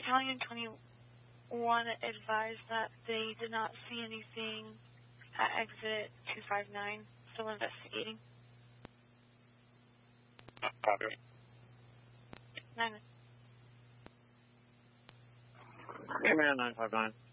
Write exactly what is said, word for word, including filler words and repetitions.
Battalion twenty-one advised that they did not see anything at exit two five nine. Still investigating. Copy. Nine. Command nine five nine.